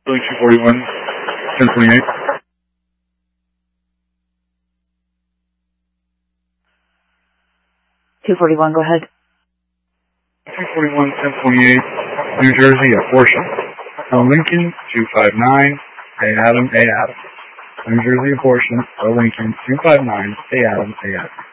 Building 241, 1028. 241, go ahead. 241, 1028, New Jersey, a portion. Lincoln, 259, A. Adam, A. Adam. New Jersey, a portion. Lincoln, 259, A. Adam, A. Adam.